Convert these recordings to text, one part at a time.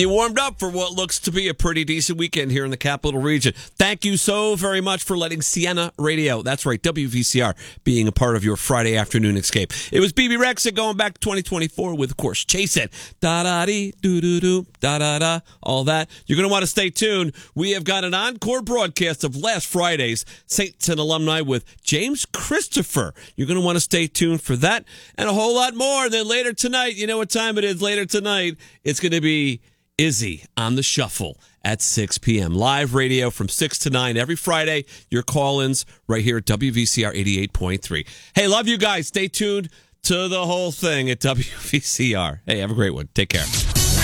You warmed up for what looks to be a pretty decent weekend here in the capital region. Thank you so very much for letting Siena Radio, that's right, WVCR, being a part of your Friday afternoon escape. It was BB Rexa going back to 2024 with, of course, Chase It. Da-da-dee, doo-doo-doo, da-da-da, all that. You're going to want to stay tuned. We have got an encore broadcast of last Friday's Saints and Alumni with James Christopher. You're going to want to stay tuned for that and a whole lot more. Then later tonight, you know what time it is later tonight? It's going to be Izzy on the Shuffle at 6 p.m. Live radio from 6 to 9 every Friday. Your call-ins right here at WVCR 88.3. Hey, love you guys. Stay tuned to the whole thing at WVCR. Hey, have a great one. Take care.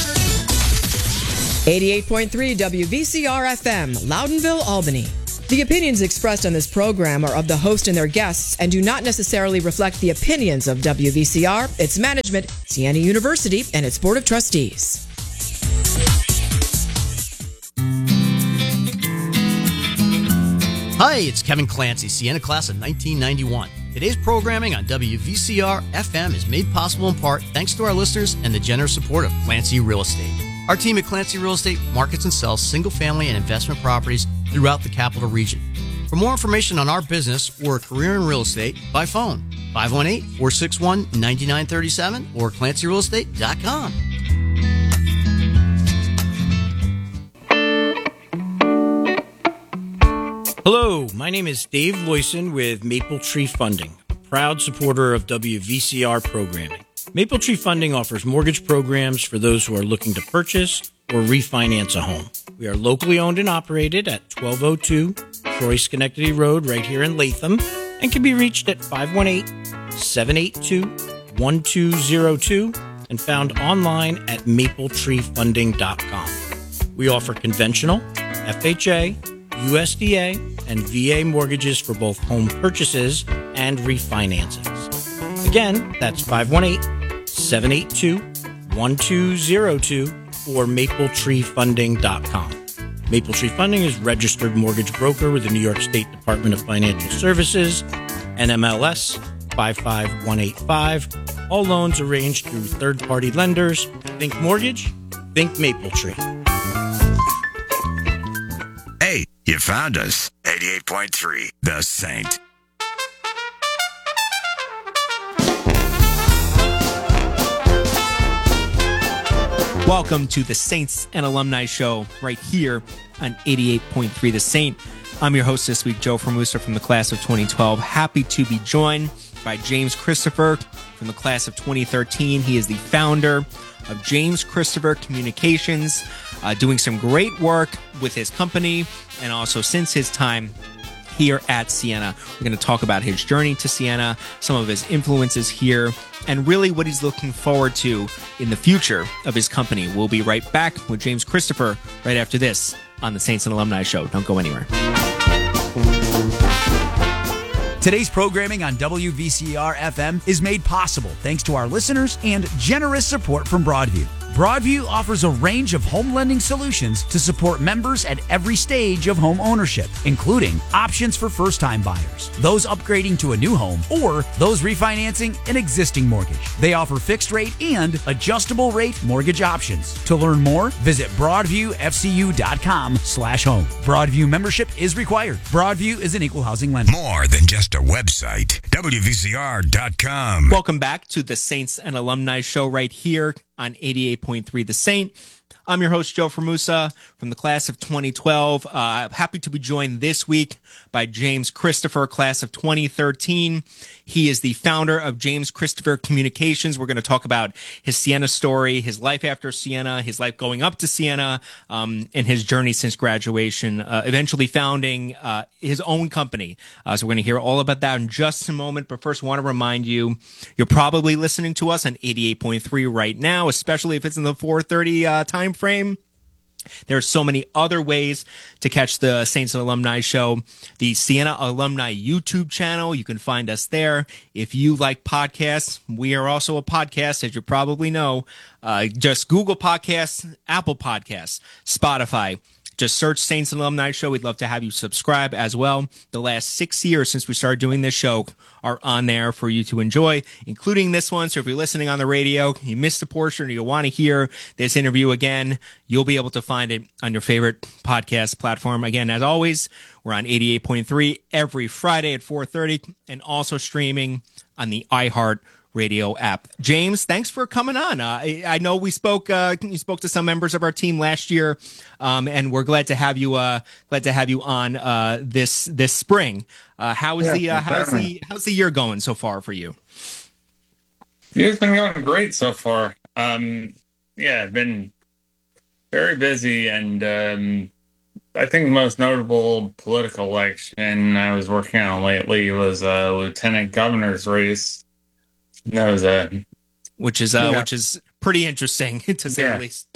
88.3 WVCR FM, Loudonville, Albany. The opinions expressed on this program are of the host and their guests and do not necessarily reflect the opinions of WVCR, its management, Siena University, and its Board of Trustees. Hi, it's Kevin Clancy, Siena class of 1991. Today's programming on WVCR FM is made possible in part thanks to our listeners and the generous support of Clancy Real Estate. Our team at Clancy Real Estate markets and sells single-family and investment properties throughout the capital region. For more information on our business or a career in real estate, by phone, 518-461-9937 or clancyrealestate.com. Hello, my name is Dave Loyson with Maple Tree Funding, a proud supporter of WVCR programming. Maple Tree Funding offers mortgage programs for those who are looking to purchase or refinance a home. We are locally owned and operated at 1202 Troy Schenectady Road right here in Latham and can be reached at 518-782-1202 and found online at mapletreefunding.com. We offer conventional, FHA, USDA, and VA mortgages for both home purchases and refinancings. Again, that's 518-782-1202 or mapletreefunding.com. Maple Tree Funding is registered mortgage broker with the New York State Department of Financial Services, NMLS 55185. All loans arranged through third-party lenders. Think mortgage, think Maple Tree. Hey, you found us. 88.3, The Saint. Welcome to the Saints and Alumni Show right here on 88.3 The Saint. I'm your host this week, Joe Formusa from the class of 2012. Happy to be joined by James Christopher from the class of 2013. He is the founder of James Christopher Communications, doing some great work with his company and also since his time here at Siena. We're going to talk about his journey to Siena, some of his influences here, and really what he's looking forward to in the future of his company. We'll be right back with James Christopher right after this on the Saints and Alumni Show. Don't go anywhere. Today's programming on WVCR FM is made possible thanks to our listeners and generous support from Broadview. Broadview offers a range of home lending solutions to support members at every stage of home ownership, including options for first-time buyers, those upgrading to a new home, or those refinancing an existing mortgage. They offer fixed-rate and adjustable-rate mortgage options. To learn more, visit broadviewfcu.com/home. Broadview membership is required. Broadview is an equal housing lender. More than just a website. WVCR.com. Welcome back to the Saints and Alumni Show right here on 88.3 The Saint. I'm your host, Joe Formusa, from the class of 2012. Happy to be joined this week by James Christopher, class of 2013. He is the founder of James Christopher Communications. We're going to talk about his Siena story, his life after Siena, his life going up to Siena, and his journey since graduation, eventually founding his own company. So we're going to hear all about that in just a moment. But first, I want to remind you, you're probably listening to us on 88.3 right now, especially if it's in the 4:30 time frame. There are so many other ways to catch the Saints and Alumni Show. The Siena Alumni YouTube channel, you can find us there. If you like podcasts, we are also a podcast, as you probably know. Just Google Podcasts, Apple Podcasts, Spotify. Just search Saints and Alumni Show. We'd love to have you subscribe as well. The last 6 years since we started doing this show are on there for you to enjoy, including this one. So if you're listening on the radio, you missed a portion or you want to hear this interview again, you'll be able to find it on your favorite podcast platform. Again, as always, we're on 88.3 every Friday at 4:30 and also streaming on the iHeart Radio app. James, thanks for coming on. I know we spoke. You spoke to some members of our team last year, and we're glad to have you. On this spring. How's the year going so far for you? It's been going great so far. I've been very busy, and I think the most notable political election I was working on lately was a lieutenant governor's race. That was which is pretty interesting to say the least.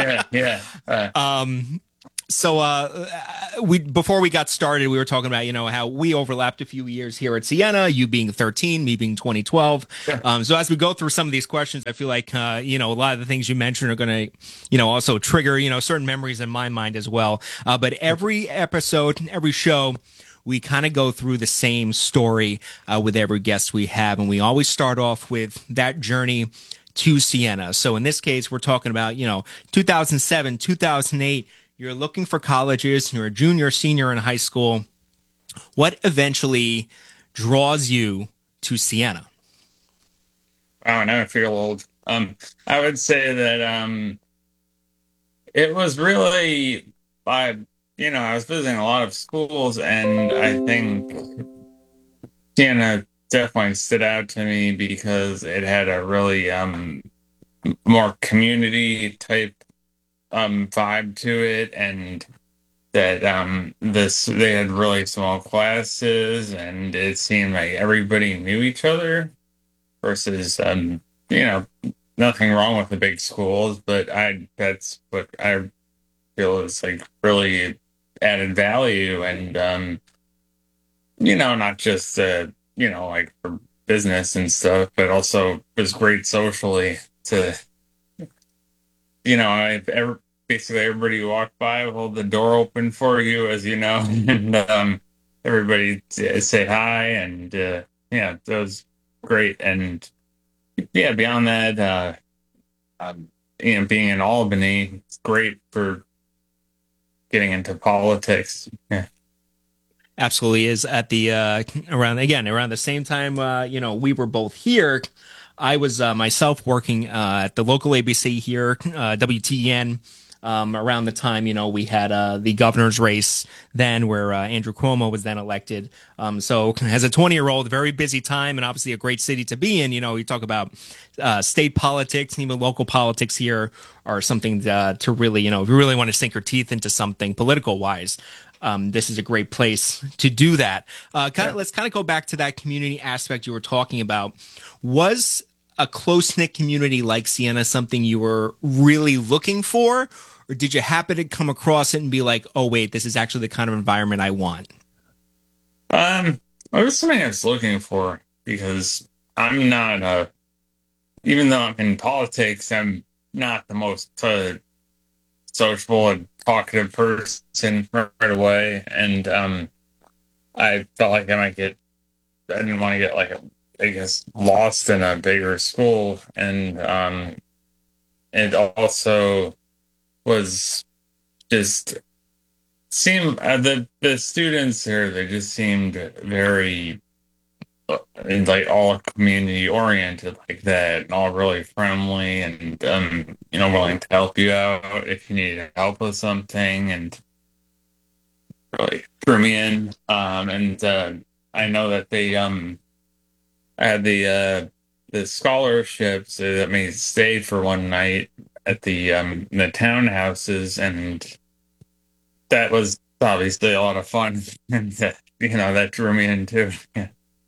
Before we got started, we were talking about how we overlapped a few years here at Siena. You being 13, me being 2012. Yeah. So as we go through some of these questions, I feel like a lot of the things you mentioned are going to also trigger certain memories in my mind as well. But every episode, every show, we kind of go through the same story with every guest we have, and we always start off with that journey to Siena. So in this case, we're talking about 2007, 2008. You're looking for colleges. You're a junior, senior in high school. What eventually draws you to Siena? Wow, now I feel old. I would say that it was really I was visiting a lot of schools, and I think Siena definitely stood out to me because it had a really more community type vibe to it, and that they had really small classes, and it seemed like everybody knew each other versus nothing wrong with the big schools, but that's what I feel is like really added value, and not just like for business and stuff, but also was great socially to basically everybody who walked by would hold the door open for you, as and everybody say hi, and that was great. And beyond that, being in Albany, it's great for getting into politics. Yeah. Absolutely is. At the around the same time we were both here, I was myself working at the local ABC here, WTEN, around the time we had the governor's race then, where Andrew Cuomo was then elected. So as a 20-year-old, very busy time, and obviously a great city to be in. You talk about state politics, and even local politics here are something to really, if you really want to sink your teeth into something political wise, this is a great place to do that. Let's kind of go back to that community aspect you were talking about. Was a close-knit community like Siena something you were really looking for, or did you happen to come across it and be like, oh, wait, this is actually the kind of environment I want? It was something I was looking for, because I'm not even though I'm in politics, I'm not the most sociable and talkative person right away, and I felt like I didn't want to get lost in a bigger school, and it also was just seemed the students here, they just seemed very all community oriented like that, and all really friendly, and willing to help you out if you need help with something, and really threw me in. And I know that they had the scholarships that let me stay for one night at the townhouses, and that was obviously a lot of fun, and that drew me in too. Yeah.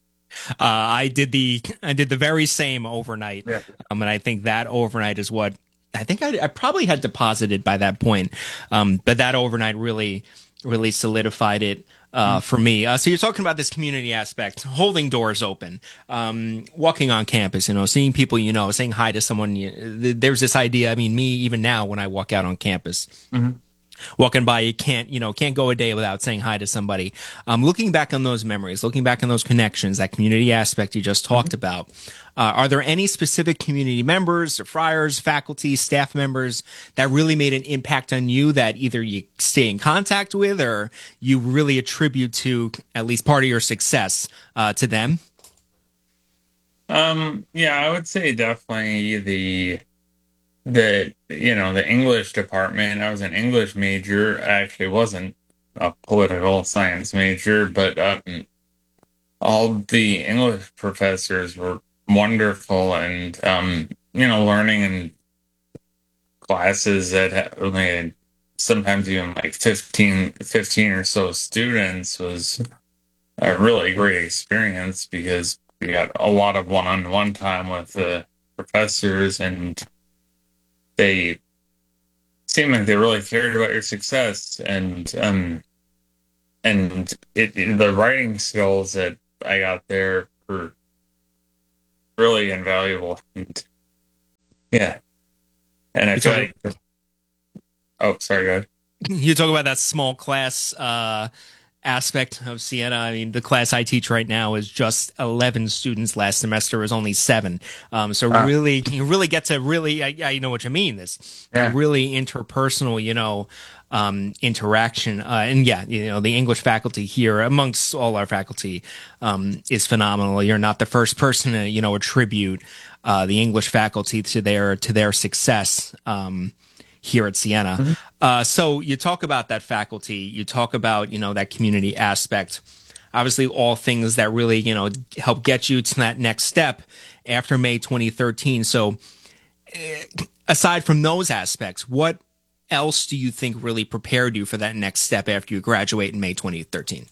I did the very same overnight, and I think that overnight is what I think I probably had deposited by that point, but that overnight really solidified it for me. So you're talking about this community aspect, holding doors open, walking on campus, seeing people, saying hi to someone. There's this idea. I mean, me even now when I walk out on campus. Mm-hmm. walking by, you can't go a day without saying hi to somebody. Looking back on those memories, looking back on those connections, that community aspect you just talked about, are there any specific community members or friars, faculty, staff members that really made an impact on you that either you stay in contact with or you really attribute to at least part of your success to them? Yeah, I would say definitely the English department. I was an English major. I actually wasn't a political science major, but all the English professors were wonderful, and learning in classes that had only had sometimes even like 15 or so students was a really great experience because we got a lot of one-on-one time with the professors, and they seemed like they really cared about your success, and the writing skills that I got there were really invaluable. And yeah, and I feel like, oh, sorry, go ahead. You talk about that small class aspect of Siena. I mean, the class I teach right now is just 11 students. Last semester was only 7. Really, you really get to really, I know what you mean. This really interpersonal, interaction. And yeah, the English faculty here amongst all our faculty is phenomenal. You're not the first person to, attribute the English faculty to their success. Here at Siena. So you talk about that faculty, you talk about, that community aspect, obviously all things that really, help get you to that next step after May 2013. So aside from those aspects, what else do you think really prepared you for that next step after you graduate in May 2013?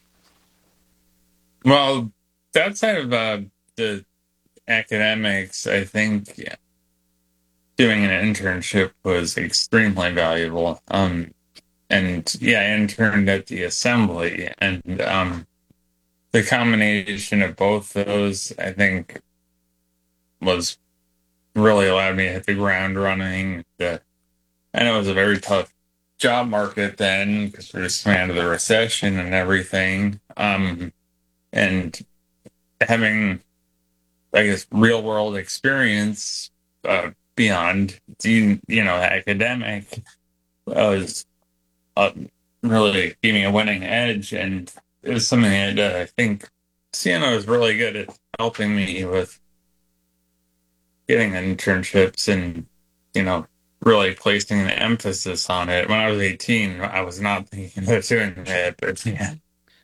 Well, outside of the academics, I think doing an internship was extremely valuable. And yeah, I interned at the assembly, and the combination of both those, I think, was really allowed me to hit the ground running. I know it was a very tough job market then because we're just coming out of the recession and everything. And having, I guess, real world experience beyond academic was really gave me a winning edge, and it was something that I think Siena was really good at helping me with getting internships and really placing an emphasis on it. When I was 18, I was not thinking of doing that, but yeah.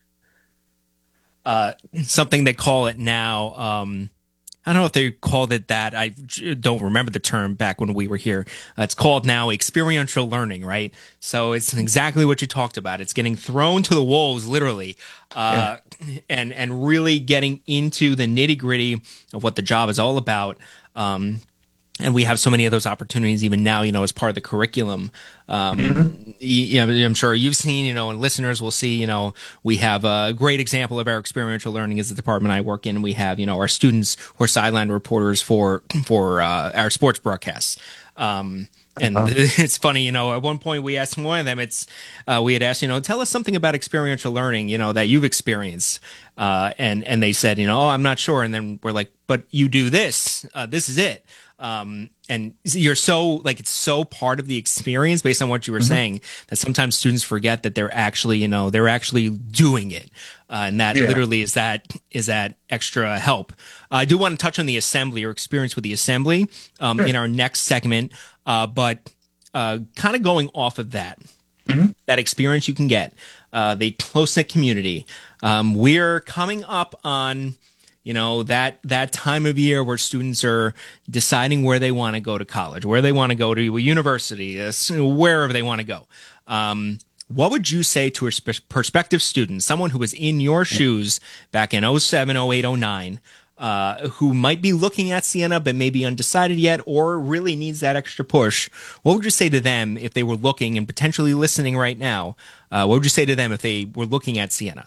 Something they call it now, I don't know if they called it that. I don't remember the term back when we were here. It's called now experiential learning, right? So it's exactly what you talked about. It's getting thrown to the wolves, literally, and really getting into the nitty gritty of what the job is all about. And we have so many of those opportunities even now, as part of the curriculum. I'm sure you've seen, and listeners will see, we have a great example of our experiential learning is the department I work in. We have, our students who are sideline reporters for our sports broadcasts. And it's funny, at one point we asked one of them, we had asked, tell us something about experiential learning, that you've experienced. And they said, oh, I'm not sure. And then we're like, but you do this, this is it. And you're so it's so part of the experience based on what you were saying that sometimes students forget that they're actually, they're actually doing it. And that literally is that extra help. I do want to touch on the assembly or experience with the assembly, in our next segment. But kind of going off of that, that experience you can get, the close-knit community. We're coming up on, that time of year where students are deciding where they want to go to college, where they want to go to a university, wherever they want to go. What would you say to a prospective student, someone who was in your shoes back in 07, 08, 09, who might be looking at Siena but maybe undecided yet or really needs that extra push? What would you say to them if they were looking and potentially listening right now? What would you say to them if they were looking at Siena?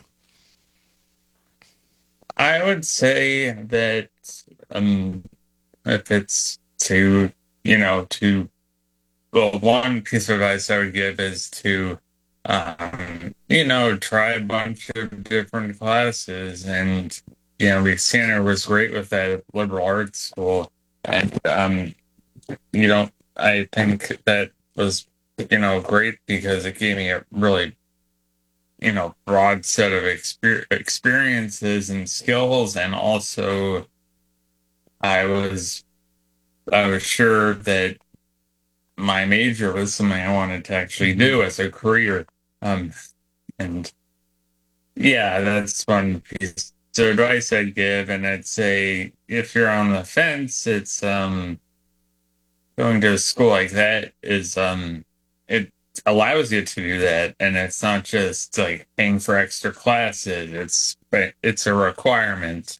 I would say that if it's to well, one piece of advice I would give is to, try a bunch of different classes. And, Sienna was great with that at liberal arts school. And, I think that was, great because it gave me a really, broad set of experiences and skills. And also I was, I was sure that my major was something I wanted to actually do as a career. And yeah, that's one piece. So advice I'd give, and I'd say if you're on the fence, it's going to a school like that is it allows you to do that, and it's not just like paying for extra classes. It's a requirement.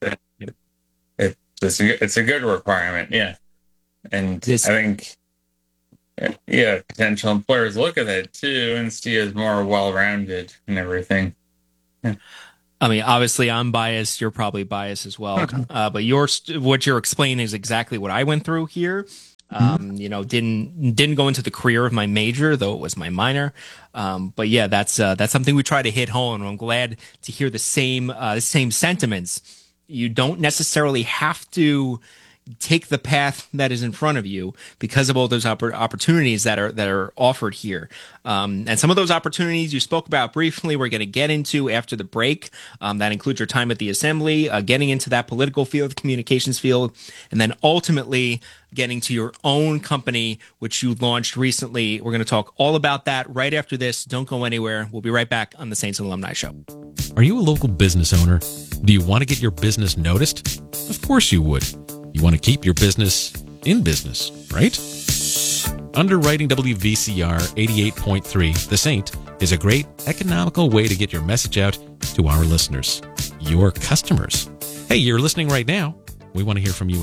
It's a good requirement, yeah. And I think potential employers look at that too and see as more well-rounded and everything. Yeah. I mean, obviously, I'm biased. You're probably biased as well. But what you're explaining is exactly what I went through here. Didn't go into the career of my major, though it was my minor. But yeah, that's something we try to hit home. And I'm glad to hear the same sentiments. You don't necessarily have to take the path that is in front of you because of all those opportunities that are offered here. And some of those opportunities you spoke about briefly, we're going to get into after the break. That includes your time at the assembly, getting into that political field, communications field, and then ultimately getting to your own company, which you launched recently. We're going to talk all about that right after this. Don't go anywhere. We'll be right back on the Saints and Alumni Show. Are you a local business owner? Do you want to get your business noticed? Of course you would. You want to keep your business in business, right? Underwriting WVCR 88.3, The Saint, is a great economical way to get your message out to our listeners, your customers. Hey, you're listening right now. We want to hear from you at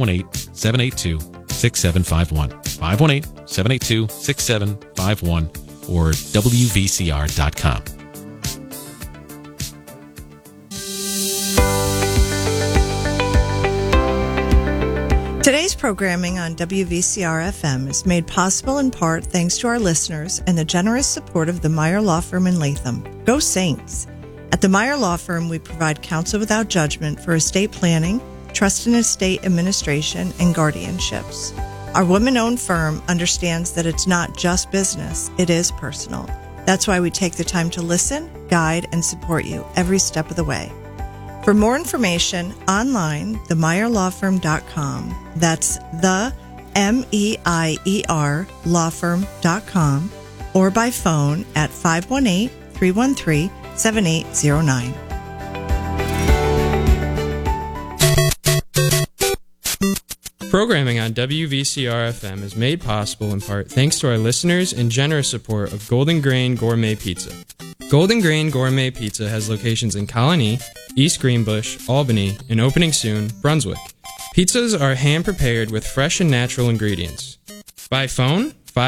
518-782-6751, 518-782-6751, or WVCR.com. Today's programming on WVCR-FM is made possible in part thanks to our listeners and the generous support of the Meyer Law Firm in Latham. Go Saints! At the Meyer Law Firm, we provide counsel without judgment for estate planning, trust and estate administration, and guardianships. Our women-owned firm understands that it's not just business, it is personal. That's why we take the time to listen, guide, and support you every step of the way. For more information, online, themeyerlawfirm.com. That's the MEIER lawfirm.com, or by phone at 518-313-7809. Programming on WVCR-FM is made possible in part thanks to our listeners and generous support of Golden Grain Gourmet Pizza. Golden Grain Gourmet Pizza has locations in Colony, East Greenbush, Albany, and opening soon, Brunswick. Pizzas are hand-prepared with fresh and natural ingredients. By phone,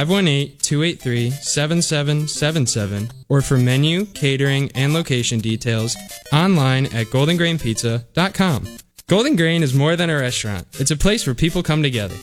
518-283-7777, or for menu, catering, and location details, online at goldengrainpizza.com. Golden Grain is more than a restaurant. It's a place where people come together.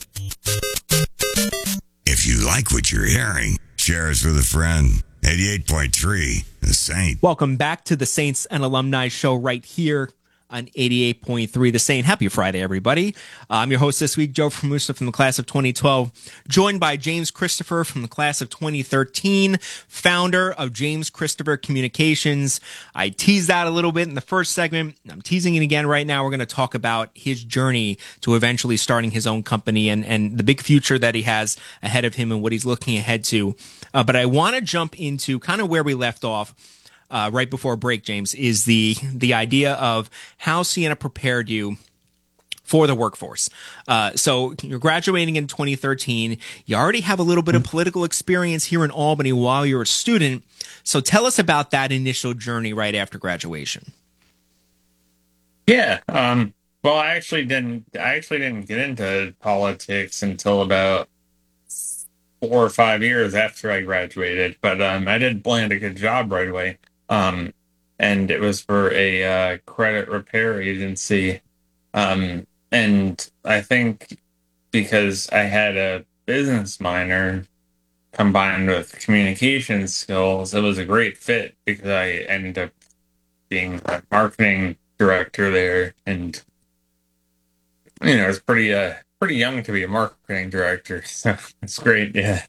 If you like what you're hearing, share us with a friend. 88.3, The Saint. Welcome back to the Saints and Alumni Show right here on 88.3 The Saint. Happy Friday, everybody. I'm your host this week, Joe Formusa from the class of 2012, joined by James Christopher from the class of 2013, founder of James Christopher Communications. I teased that a little bit in the first segment. I'm teasing it again right now. We're going to talk about his journey to eventually starting his own company and the big future that he has ahead of him and what he's looking ahead to. But I want to jump into kind of where we left off right before break, James, is the idea of how Sienna prepared you for the workforce. So you're graduating in 2013. You already have a little bit of political experience here in Albany while you're a student. So tell us about that initial journey right after graduation. Yeah. Well, I actually didn't get into politics until about 4 or 5 years after I graduated, but I did land a good job right away. And it was for a credit repair agency. And I think because I had a business minor, combined with communication skills, it was a great fit because I ended up being a marketing director there, and it's pretty young to be a marketing director, so it's great. Yeah.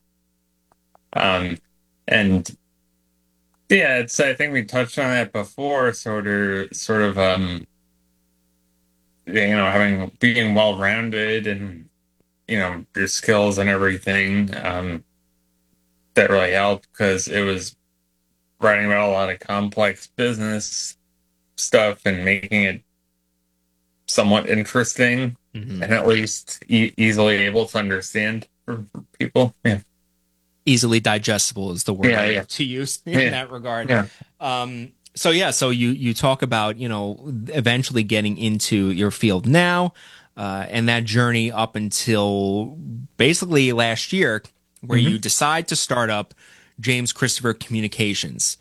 And yeah, I think we touched on that before, sort of being well rounded, and your skills and everything, that really helped because it was writing about a lot of complex business stuff and making it somewhat interesting, and at least easily able to understand for people. Yeah. Easily digestible is the word to use in that regard. Yeah. So you talk about, eventually getting into your field now, and that journey up until basically last year, where you decide to start up James Christopher Communications.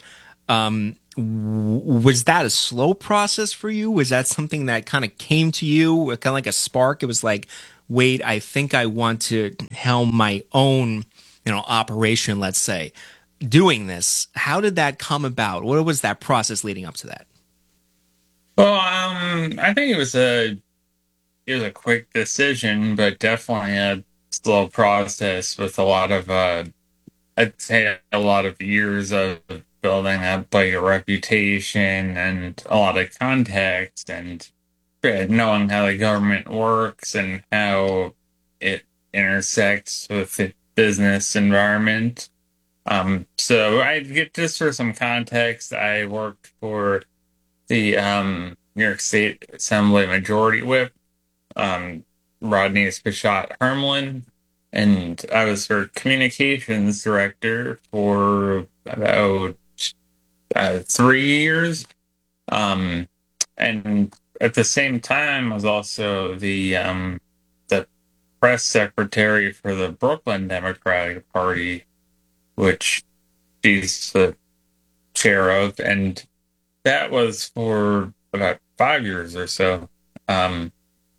Was that a slow process for you? Was that something that kind of came to you, kind of like a spark? It was like, wait, I think I want to helm my own operation, let's say, doing this. How did that come about? What was that process leading up to that? Well, I think it was a quick decision, but definitely a slow process with a lot of, I'd say a lot of years of building up like a reputation and a lot of contacts and knowing how the government works and how it intersects with the business environment. So I get just for some context, I worked for the New York State Assembly Majority Whip, Rodney Spichat Hermelin, and I was her communications director for about 3 years. And at the same time, I was also the press secretary for the Brooklyn Democratic Party, which she's the chair of, and that was for about 5 years or so. And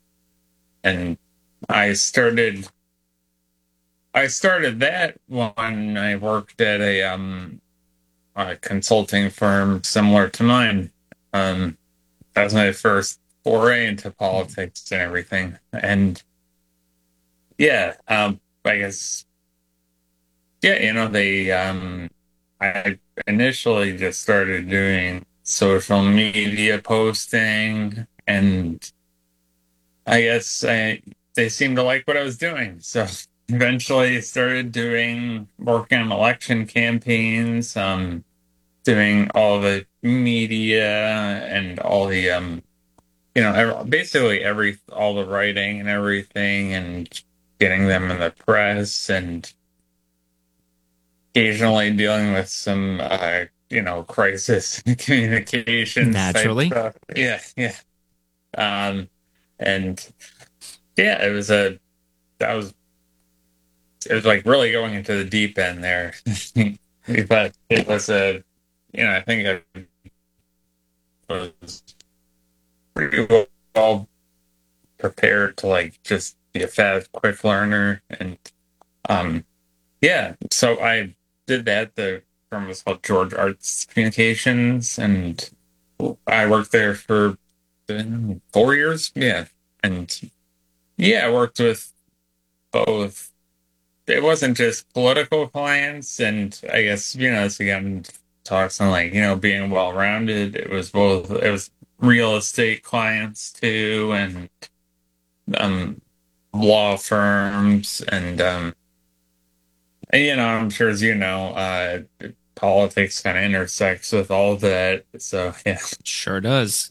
I started that when I worked at a consulting firm similar to mine. That was my first foray into politics and everything. And yeah, I guess, I initially just started doing social media posting, and I guess they seemed to like what I was doing. So eventually started working on election campaigns, doing all the media and all the, basically all the writing and everything, and getting them in the press, and occasionally dealing with some, crisis communications. Naturally. Type stuff. Yeah. And yeah, it was like really going into the deep end there. But it was I think I was pretty well prepared to like just be a fast, quick learner. And so I did that. The firm was called George Arts Communications, and I worked there for 4 years. Yeah. And I worked with both. It wasn't just political clients, and I guess, this again talks on like, being well-rounded. It was real estate clients too, and law firms, and I'm sure as politics kind of intersects with all that. So yeah. Sure does.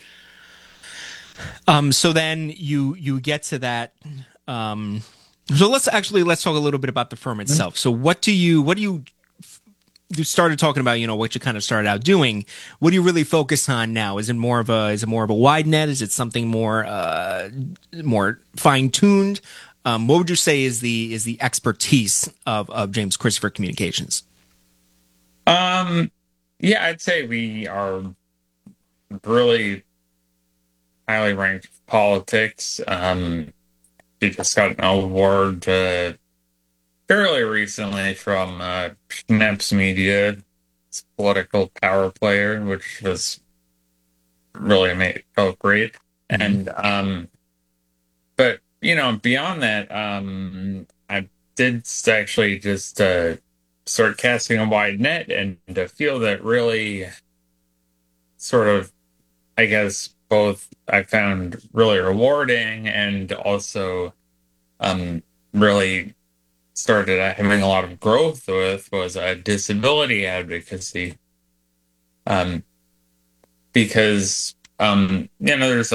So then you get to that. So let's talk a little bit about the firm itself. So what do you started talking about, what you kind of started out doing. What do you really focus on now? Is it more of a wide net? Is it something more fine tuned? What would you say is the expertise of James Christopher Communications? I'd say we are really highly ranked politics. We just got an award fairly recently from Schneps Media, political power player, which was really felt great. Mm-hmm. And but beyond that, I did actually just start casting a wide net and to feel that really sort of, I guess, both I found really rewarding and also really started having a lot of growth with was disability advocacy. Because there's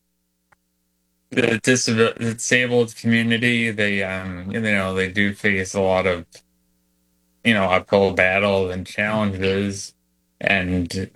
the disabled community. They they do face a lot of uphill battles and challenges, and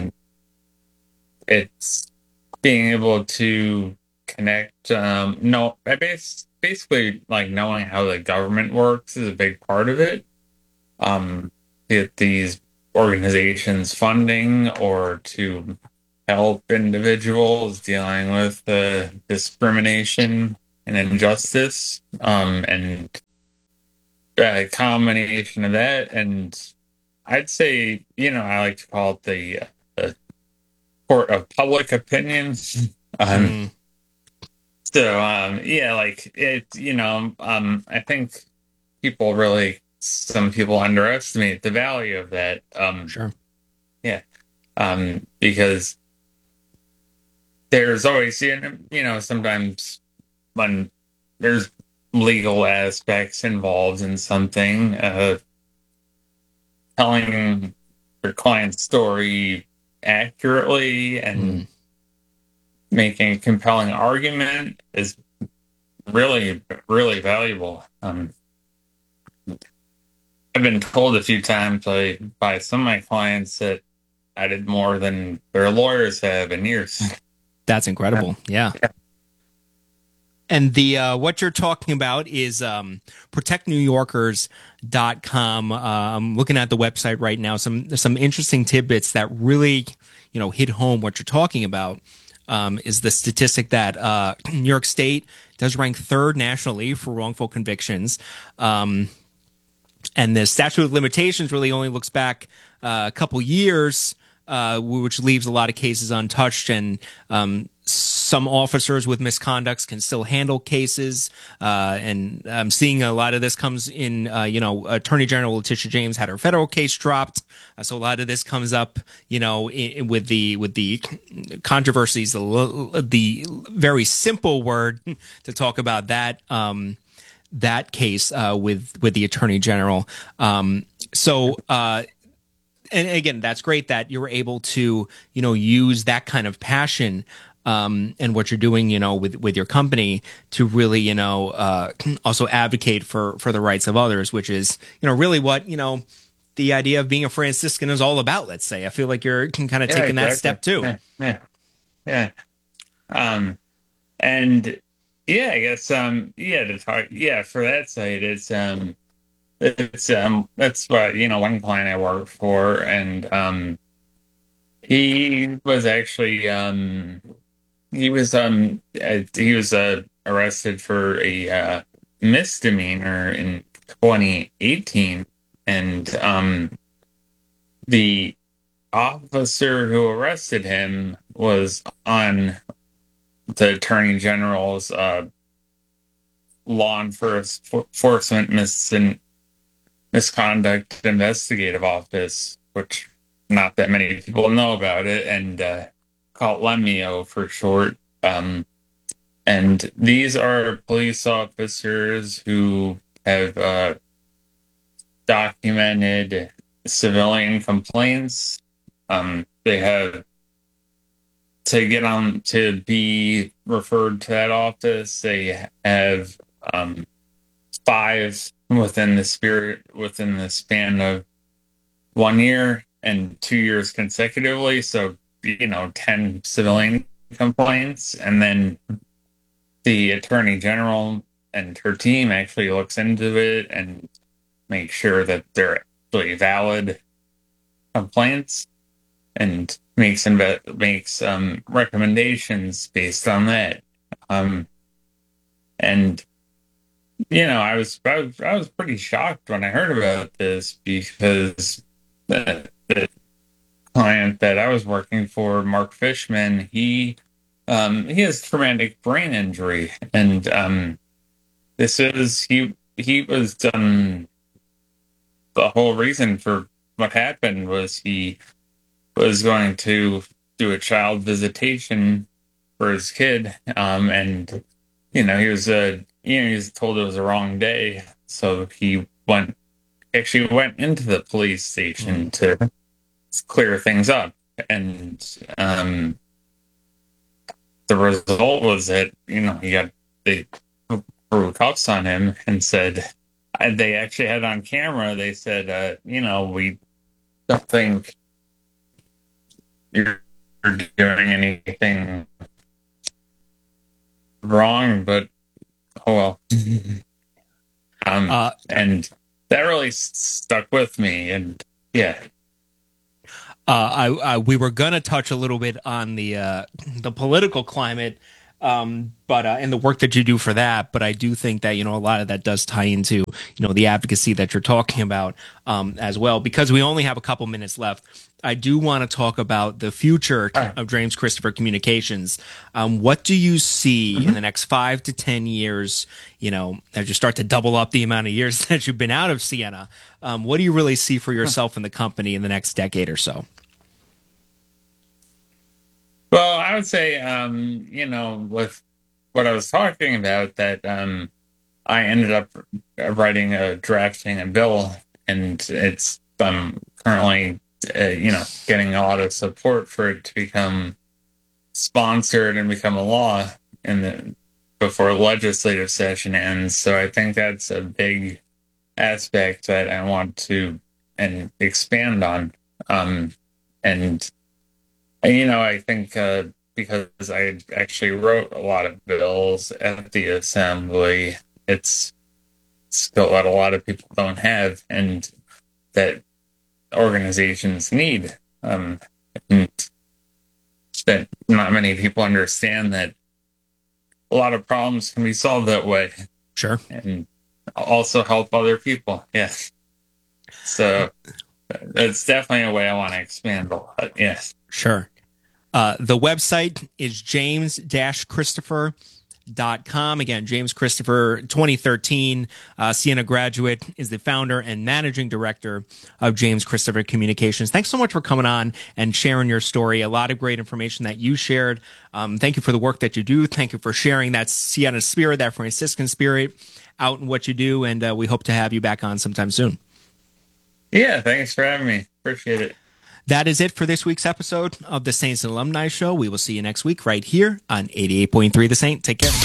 it's being able to connect. Basically like knowing how the government works is a big part of it. Get these organizations funding or to help individuals dealing with discrimination and injustice, and a combination of that. And I'd say, I like to call it the court of public opinion. Like it, I think some people underestimate the value of that. Sure. Yeah. Because there's always, sometimes when there's legal aspects involved in something, telling your client's story accurately and making a compelling argument is really, really valuable. I've been told a few times by some of my clients that I did more than their lawyers have in years. That's incredible. Yeah. And the what you're talking about is protectnewyorkers.com. I'm looking at the website right now. Some interesting tidbits that really, hit home what you're talking about. Is the statistic that New York State does rank third nationally for wrongful convictions. And the statute of limitations really only looks back a couple years, which leaves a lot of cases untouched. And some officers with misconducts can still handle cases. And I'm seeing a lot of this comes in, Attorney General Letitia James had her federal case dropped. So a lot of this comes up, with the controversies, the very simple word to talk about that, that case with the Attorney General. And again, that's great that you were able to, use that kind of passion and what you're doing, with your company to really, also advocate for the rights of others, which is, really what, the idea of being a Franciscan is all about, let's say. I feel like you're taking that step too. Yeah. And yeah, I guess, to talk, for that side, that's what, one client I worked for, and, he was actually, he was arrested for a misdemeanor in 2018, and the officer who arrested him was on the Attorney General's law enforcement misconduct investigative office, which not that many people know about it, and called LEMIO for short. And these are police officers who have documented civilian complaints. They have to get on to be referred to that office. They have 5 within the span of 1 year and 2 years consecutively. So, 10 civilian complaints. And then the Attorney General and her team actually looks into it and makes sure that they're actually valid complaints and makes recommendations based on that. And I was pretty shocked when I heard about this because the client that I was working for, Mark Fishman, he has traumatic brain injury, and he was the whole reason for what happened was he was going to do a child visitation for his kid, and he was he was told it was the wrong day, so he went into the police station to clear things up, and the result was that they threw cuffs on him and said, they actually had on camera, they said, we don't think you're doing anything wrong, but oh well. And that really stuck with me, and yeah. We were going to touch a little bit on the political climate, but and the work that you do for that. But I do think that a lot of that does tie into the advocacy that you're talking about as well. Because we only have a couple minutes left, I do want to talk about the future of James Christopher Communications. What do you see in the next 5 to 10 years? As you start to double up the amount of years that you've been out of Siena, what do you really see for yourself and the company in the next decade or so? Well, I would say, with what I was talking about, that I ended up drafting a bill, and it's currently, getting a lot of support for it to become sponsored and become a law before legislative session ends. So I think that's a big aspect that I want to expand on, and. I think because I actually wrote a lot of bills at the assembly, it's still what a lot of people don't have, and that organizations need. And that not many people understand that a lot of problems can be solved that way. Sure. And also help other people. Yes. So that's definitely a way I want to expand a lot. Yes. Sure. The website is james-christopher.com. Again, James Christopher, 2013, Siena graduate, is the founder and managing director of James Christopher Communications. Thanks so much for coming on and sharing your story. A lot of great information that you shared. Thank you for the work that you do. Thank you for sharing that Siena spirit, that Franciscan spirit out in what you do. And we hope to have you back on sometime soon. Yeah, thanks for having me. Appreciate it. That is it for this week's episode of the Saints and Alumni Show. We will see you next week right here on 88.3 The Saint. Take care.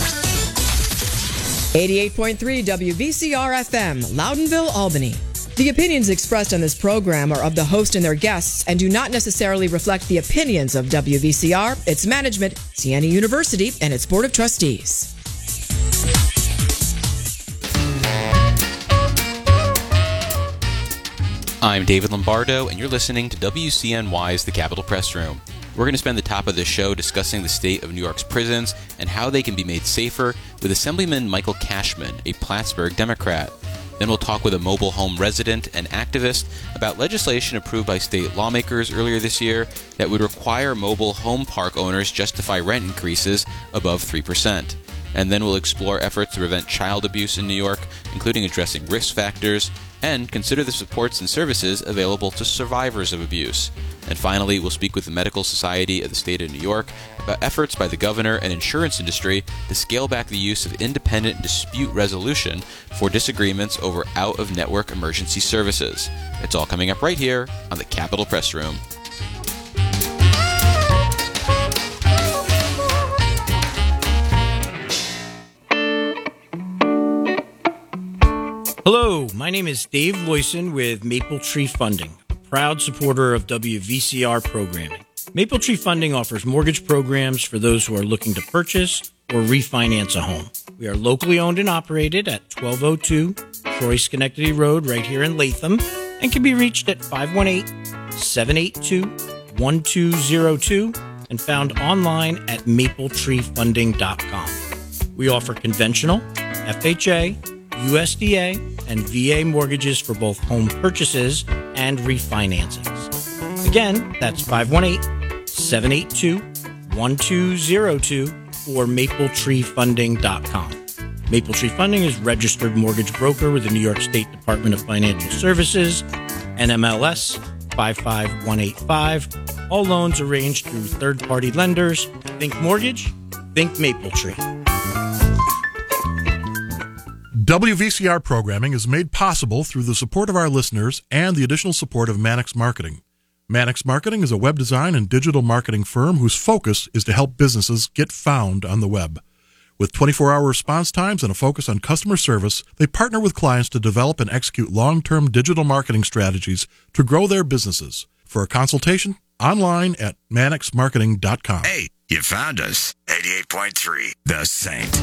88.3 WVCR FM, Loudonville, Albany. The opinions expressed on this program are of the host and their guests and do not necessarily reflect the opinions of WVCR, its management, Siena University, and its Board of Trustees. I'm David Lombardo, and you're listening to WCNY's The Capitol Press Room. We're going to spend the top of the show discussing the state of New York's prisons and how they can be made safer with Assemblyman Michael Cashman, a Plattsburgh Democrat. Then we'll talk with a mobile home resident and activist about legislation approved by state lawmakers earlier this year that would require mobile home park owners justify rent increases above 3%. And then we'll explore efforts to prevent child abuse in New York, including addressing risk factors, and consider the supports and services available to survivors of abuse. And finally, we'll speak with the Medical Society of the State of New York about efforts by the governor and insurance industry to scale back the use of independent dispute resolution for disagreements over out-of-network emergency services. It's all coming up right here on the Capitol Press Room. Hello, my name is Dave Loyson with Maple Tree Funding, a proud supporter of WVCR programming. Maple Tree Funding offers mortgage programs for those who are looking to purchase or refinance a home. We are locally owned and operated at 1202 Troy Schenectady Road right here in Latham and can be reached at 518-782-1202 and found online at mapletreefunding.com. We offer conventional, FHA, USDA, and VA mortgages for both home purchases and refinancings. Again, that's 518-782-1202 or mapletreefunding.com. Maple Tree Funding is registered mortgage broker with the New York State Department of Financial Services, NMLS 55185. All loans arranged through third-party lenders. Think mortgage, think Maple Tree. WVCR programming is made possible through the support of our listeners and the additional support of Mannix Marketing. Mannix Marketing is a web design and digital marketing firm whose focus is to help businesses get found on the web. With 24-hour response times and a focus on customer service, they partner with clients to develop and execute long-term digital marketing strategies to grow their businesses. For a consultation, online at mannixmarketing.com. Hey, you found us. 88.3, The Saint.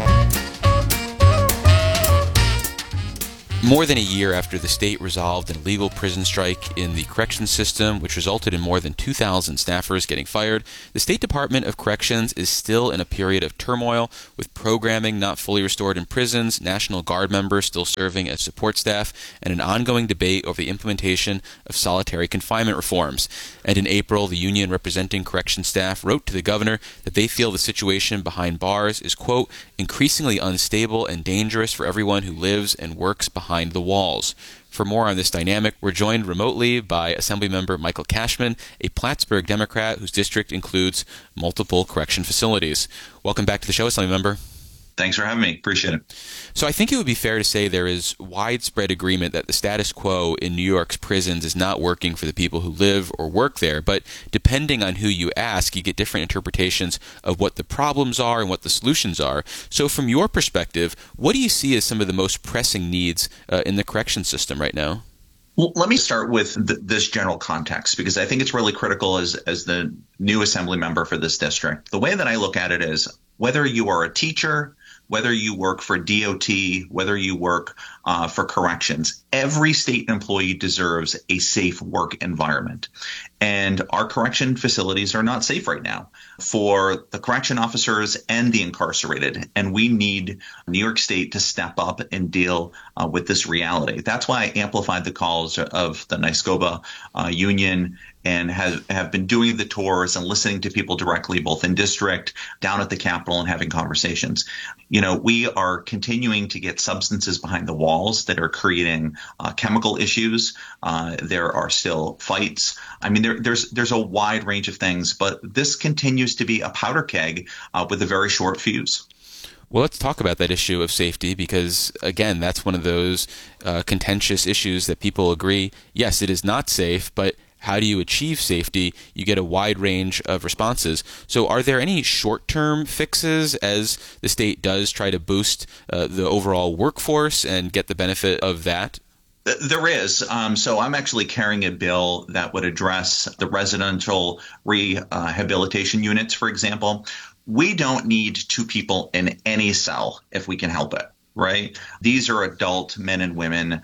More than a year after the state resolved an illegal prison strike in the corrections system, which resulted in more than 2,000 staffers getting fired, the State Department of Corrections is still in a period of turmoil, with programming not fully restored in prisons, National Guard members still serving as support staff, and an ongoing debate over the implementation of solitary confinement reforms. And in April, the union representing corrections staff wrote to the governor that they feel the situation behind bars is, quote, increasingly unstable and dangerous for everyone who lives and works behind the walls. For more on this dynamic, we're joined remotely by Assemblymember Michael Cashman, a Plattsburgh Democrat whose district includes multiple correction facilities. Welcome back to the show, Assemblymember. Thanks for having me. Appreciate it. So I think it would be fair to say there is widespread agreement that the status quo in New York's prisons is not working for the people who live or work there. But depending on who you ask, you get different interpretations of what the problems are and what the solutions are. So from your perspective, what do you see as some of the most pressing needs in the correction system right now? Well, let me start with this general context, because I think it's really critical as the new assembly member for this district. The way that I look at it is whether you are a teacher, whether you work for DOT, whether you work for corrections, every state employee deserves a safe work environment. And our correction facilities are not safe right now for the correction officers and the incarcerated. And we need New York State to step up and deal with this reality. That's why I amplified the calls of the NYSCOBA union and have been doing the tours and listening to people directly, both in district, down at the Capitol, and having conversations. You know, we are continuing to get substances behind the walls that are creating chemical issues. There are still fights. I mean, there's a wide range of things, but this continues to be a powder keg with a very short fuse. Well, let's talk about that issue of safety, because, again, that's one of those contentious issues that people agree, yes, it is not safe, but how do you achieve safety? You get a wide range of responses. So are there any short-term fixes as the state does try to boost the overall workforce and get the benefit of that? There is. So I'm actually carrying a bill that would address the residential rehabilitation units, for example. We don't need two people in any cell if we can help it. Right? These are adult men and women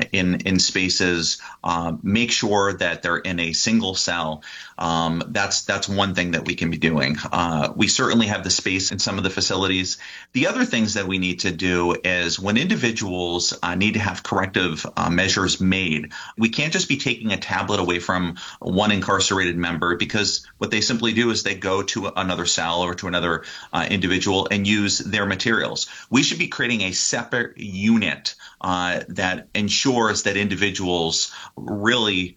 in spaces. Make sure that they're in a single cell. That's one thing that we can be doing. We certainly have the space in some of the facilities. The other things that we need to do is when individuals need to have corrective measures made, we can't just be taking a tablet away from one incarcerated member, because what they simply do is they go to another cell or to another individual and use their materials. We should be creating a separate unit that ensures that individuals really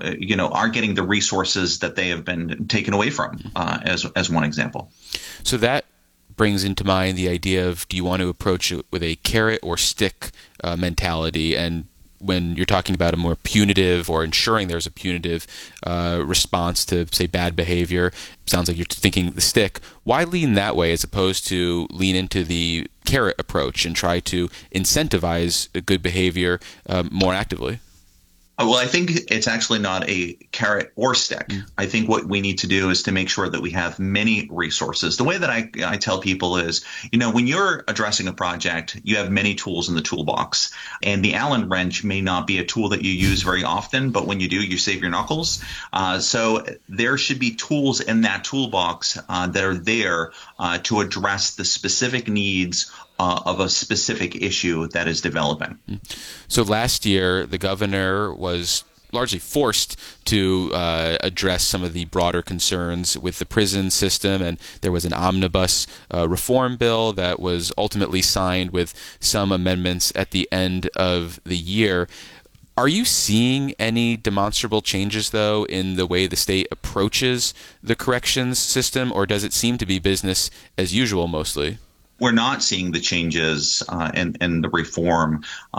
are getting the resources that they have been taken away from, as one example. So that brings into mind the idea of, do you want to approach it with a carrot or stick mentality? And when you're talking about a more punitive or ensuring there's a punitive response to, say, bad behavior, sounds like you're thinking the stick. Why lean that way as opposed to lean into the carrot approach and try to incentivize good behavior more actively? Well, I think it's actually not a carrot or stick. I think what we need to do is to make sure that we have many resources. The way that I tell people is, when you're addressing a project, you have many tools in the toolbox. And the Allen wrench may not be a tool that you use very often, but when you do, you save your knuckles. So there should be tools in that toolbox that are there to address the specific needs of a specific issue that is developing. So last year, the governor was largely forced to address some of the broader concerns with the prison system, and there was an omnibus reform bill that was ultimately signed with some amendments at the end of the year. Are you seeing any demonstrable changes, though, in the way the state approaches the corrections system, or does it seem to be business as usual mostly? We're not seeing the changes in the reform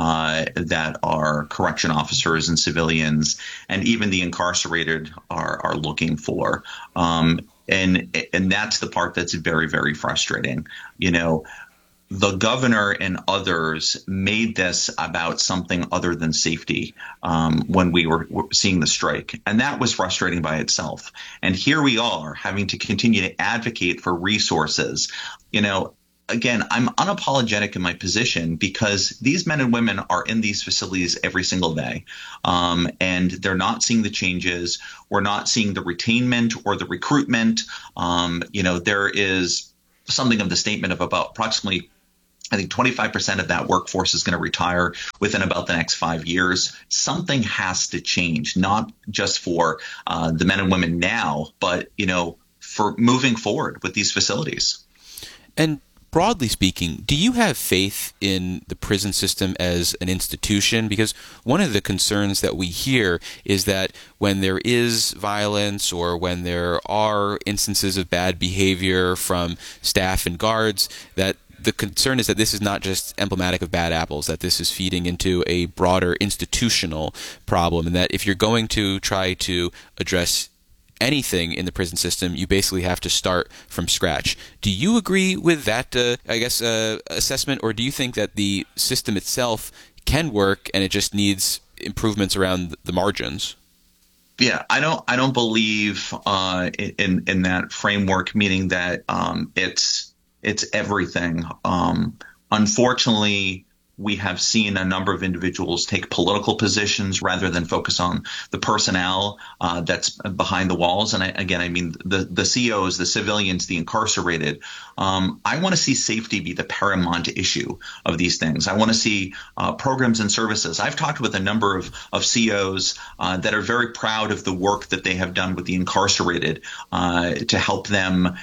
that our correction officers and civilians and even the incarcerated are looking for. And that's the part that's very, very frustrating. You know, the governor and others made this about something other than safety when we were seeing the strike. And that was frustrating by itself. And here we are having to continue to advocate for resources. You know, again, I'm unapologetic in my position because these men and women are in these facilities every single day, and they're not seeing the changes. We're not seeing the retainment or the recruitment. You know, there is something of the statement of about approximately, I think 25% of that workforce is going to retire within about the next 5 years. Something has to change, not just for the men and women now, but, you know, for moving forward with these facilities. And broadly speaking, do you have faith in the prison system as an institution? Because one of the concerns that we hear is that when there is violence or when there are instances of bad behavior from staff and guards, that the concern is that this is not just emblematic of bad apples, that this is feeding into a broader institutional problem, and that if you're going to try to address anything in the prison system, you basically have to start from scratch. Do you agree with that, assessment, or do you think that the system itself can work and it just needs improvements around the margins? Yeah, I don't believe in that framework, meaning that it's everything. Unfortunately, we have seen a number of individuals take political positions rather than focus on the personnel that's behind the walls. And I mean the COs, the civilians, the incarcerated. I want to see safety be the paramount issue of these things. I want to see programs and services. I've talked with a number of COs that are very proud of the work that they have done with the incarcerated to help them,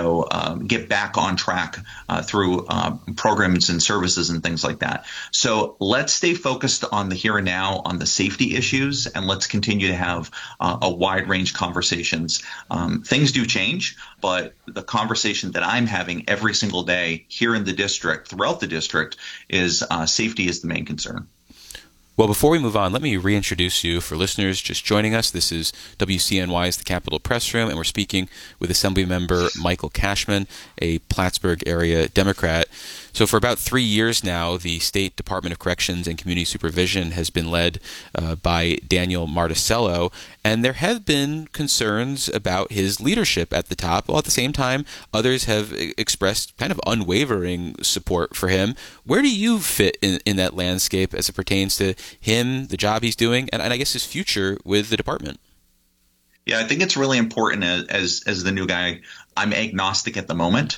get back on track through programs and services and things like that. So let's stay focused on the here and now, on the safety issues, and let's continue to have a wide range conversations. Things do change, but the conversation that I'm having every single day here in the district, throughout the district, is safety is the main concern. Well, before we move on, let me reintroduce you for listeners just joining us. This is WCNY's The Capitol Press Room, and we're speaking with Assemblymember Michael Cashman, a Plattsburgh area Democrat. So for about 3 years now, the State Department of Corrections and Community Supervision has been led by Daniel Marticello, and there have been concerns about his leadership at the top, while at the same time, others have expressed kind of unwavering support for him. Where do you fit in that landscape as it pertains to him, the job he's doing, and I guess his future with the department? Yeah, I think it's really important as the new guy. I'm agnostic at the moment,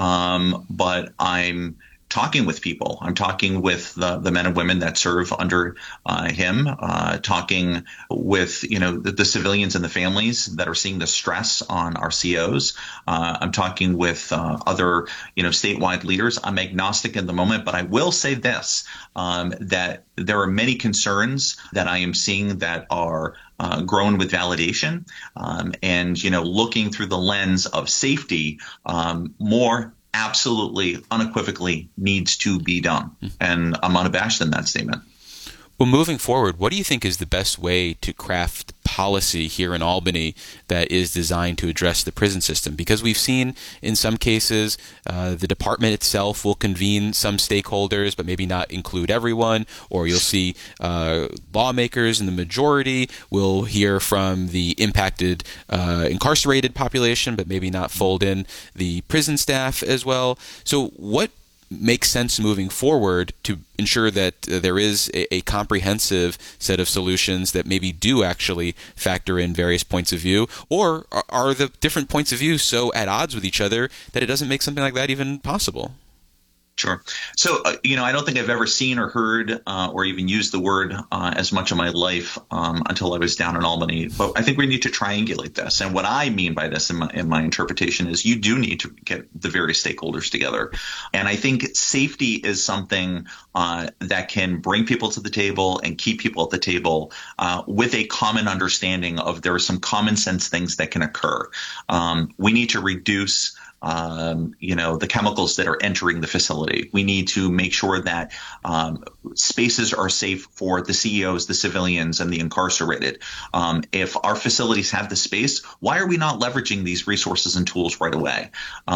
but I'm talking with people. I'm talking with the men and women that serve under him, talking with, the civilians and the families that are seeing the stress on our COs. I'm talking with other, statewide leaders. I'm agnostic in the moment, but I will say this, that there are many concerns that I am seeing that are grown with validation, and, looking through the lens of safety, more absolutely, unequivocally needs to be done. And I'm unabashed in that statement. Well, moving forward, what do you think is the best way to craft policy here in Albany that is designed to address the prison system? Because we've seen in some cases the department itself will convene some stakeholders but maybe not include everyone, or you'll see lawmakers in the majority will hear from the impacted incarcerated population but maybe not fold in the prison staff as well. So what makes sense moving forward to ensure that there is a comprehensive set of solutions that maybe do actually factor in various points of view? Or are the different points of view so at odds with each other that it doesn't make something like that even possible? Sure. So, I don't think I've ever seen or heard or even used the word as much in my life until I was down in Albany. But I think we need to triangulate this. And what I mean by this in my interpretation is you do need to get the various stakeholders together. And I think safety is something that can bring people to the table and keep people at the table with a common understanding of there are some common sense things that can occur. We need to reduce the chemicals that are entering the facility. We need to make sure that spaces are safe for the CEOs, the civilians, and the incarcerated. If our facilities have the space, why are we not leveraging these resources and tools right away?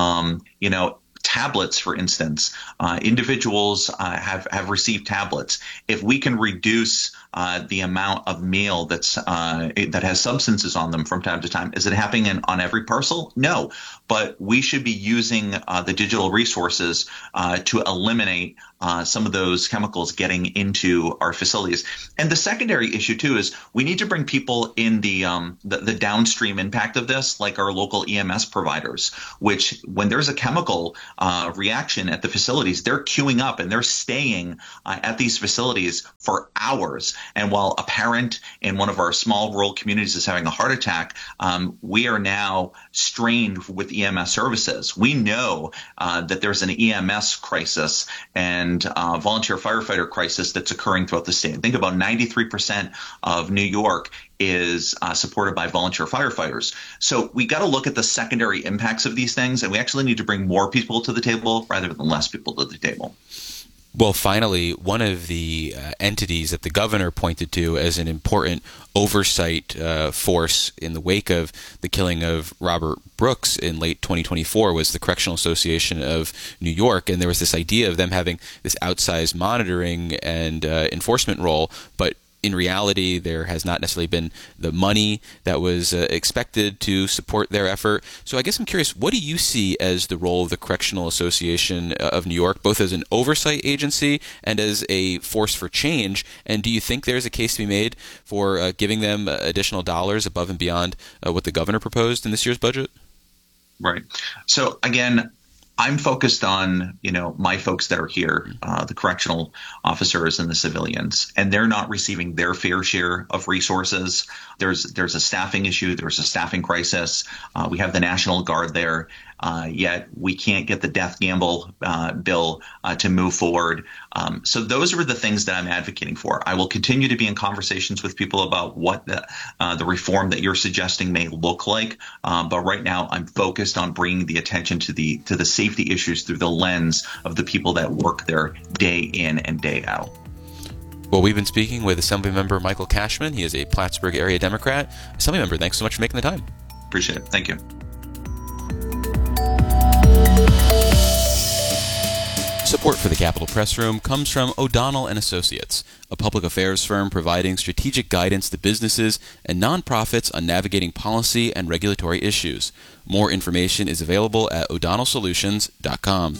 Tablets, for instance, individuals have received tablets. If we can reduce the amount of mail that has substances on them from time to time, is it happening on every parcel? No, but we should be using the digital resources to eliminate some of those chemicals getting into our facilities. And the secondary issue too is we need to bring people in the downstream impact of this, like our local EMS providers, which when there's a chemical reaction at the facilities, they're queuing up and they're staying at these facilities for hours. And while a parent in one of our small rural communities is having a heart attack, we are now strained with EMS services. We know that there's an EMS crisis and volunteer firefighter crisis that's occurring throughout the state. Think about 93% of New York is supported by volunteer firefighters. So we got to look at the secondary impacts of these things, and we actually need to bring more people to the table rather than less people to the table. Well, finally, one of the entities that the governor pointed to as an important oversight force in the wake of the killing of Robert Brooks in late 2024 was the Correctional Association of New York. And there was this idea of them having this outsized monitoring and enforcement role, but in reality, there has not necessarily been the money that was expected to support their effort. So I guess I'm curious, what do you see as the role of the Correctional Association of New York, both as an oversight agency and as a force for change? And do you think there's a case to be made for giving them additional dollars above and beyond what the governor proposed in this year's budget? Right. So again, I'm focused on, my folks that are here, the correctional officers and the civilians, and they're not receiving their fair share of resources. There's a staffing issue. There's a staffing crisis. We have the National Guard there, yet we can't get the death gamble bill to move forward. So those are the things that I'm advocating for. I will continue to be in conversations with people about what the reform that you're suggesting may look like. But right now, I'm focused on bringing the attention to the safety issues through the lens of the people that work there day in and day out. Well, we've been speaking with Assemblymember Michael Cashman. He is a Plattsburgh area Democrat. Assemblymember, thanks so much for making the time. Appreciate it. Thank you. Support for the Capitol Press Room comes from O'Donnell & Associates, a public affairs firm providing strategic guidance to businesses and nonprofits on navigating policy and regulatory issues. More information is available at o'donnellsolutions.com.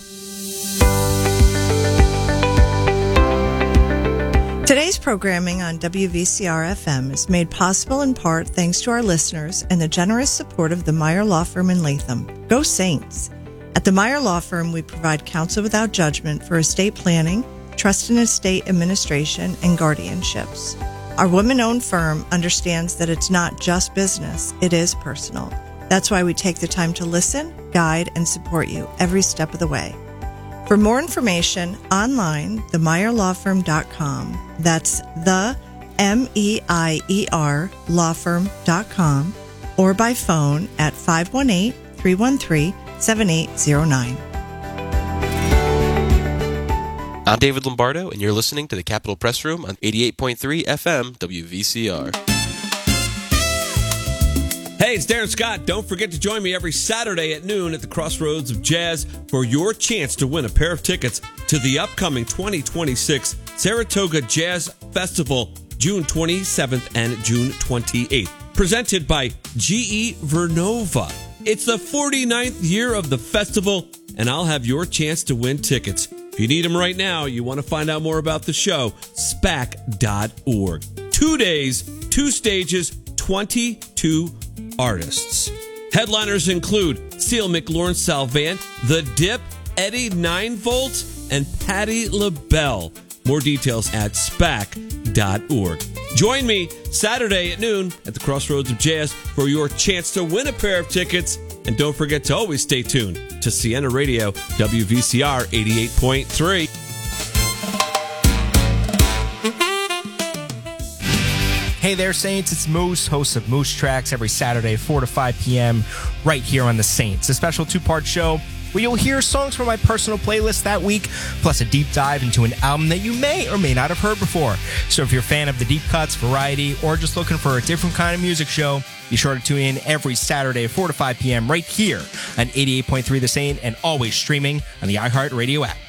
Today's programming on WVCR-FM is made possible in part thanks to our listeners and the generous support of the Meyer Law Firm in Latham. Go Saints! At the Meyer Law Firm, we provide counsel without judgment for estate planning, trust and estate administration, and guardianships. Our women-owned firm understands that it's not just business, it is personal. That's why we take the time to listen, guide, and support you every step of the way. For more information, online, themeyerlawfirm.com. That's the MEIER lawfirm.com, or by phone at 518-313-7809. I'm David Lombardo, and you're listening to the Capitol Press Room on 88.3 FM WVCR. Hey, it's Darren Scott. Don't forget to join me every Saturday at noon at the Crossroads of Jazz for your chance to win a pair of tickets to the upcoming 2026 Saratoga Jazz Festival, June 27th and June 28th. Presented by GE Vernova. It's the 49th year of the festival, and I'll have your chance to win tickets. If you need them right now, you want to find out more about the show, SPAC.org. 2 days, 2 stages, 22 artists. Headliners include Seal McLaurin Salvant, The Dip, Eddie 9 Volt, and Patti LaBelle. More details at SPAC.org. Join me Saturday at noon at the Crossroads of Jazz for your chance to win a pair of tickets. And don't forget to always stay tuned to Siena Radio, WVCR 88.3. Hey there, Saints. It's Moose, host of Moose Tracks, every Saturday, 4 to 5 p.m., right here on The Saints. A special two-part show where you'll hear songs from my personal playlist that week, plus a deep dive into an album that you may or may not have heard before. So if you're a fan of the deep cuts, variety, or just looking for a different kind of music show, be sure to tune in every Saturday, 4 to 5 p.m., right here on 88.3 The Saint, and always streaming on the iHeartRadio app.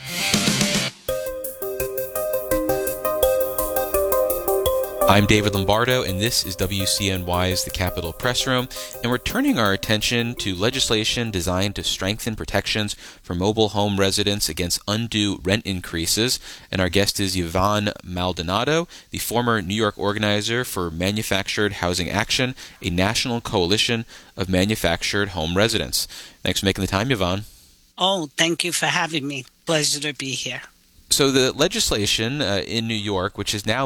I'm David Lombardo, and this is WCNY's The Capitol Press Room, and we're turning our attention to legislation designed to strengthen protections for mobile home residents against undue rent increases. And our guest is Yvonne Maldonado, the former New York organizer for Manufactured Housing Action, a national coalition of manufactured home residents. Thanks for making the time, Yvonne. Oh, thank you for having me. Pleasure to be here. So the legislation in New York, which is now